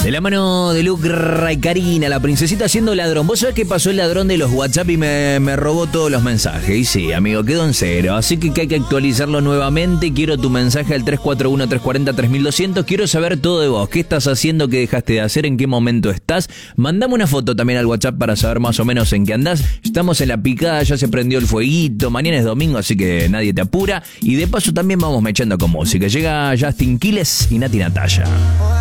De la mano de Luke y Karina, la princesita siendo ladrón. ¿Vos sabés qué pasó el ladrón de los WhatsApp y me robó todos los mensajes? Y sí, amigo, quedó en cero. Así que hay que actualizarlo nuevamente. Quiero tu mensaje al 341-340-3200. Quiero saber todo de vos. ¿Qué estás haciendo? ¿Qué dejaste de hacer? ¿En qué momento estás? Mandame una foto también al WhatsApp para saber más o menos en qué andás. Estamos en la picada, ya se prendió el fueguito. Mañana es domingo, así que nadie te apura. Y de paso también vamos mechando con música. Llega Justin Quiles y Nati Natalia.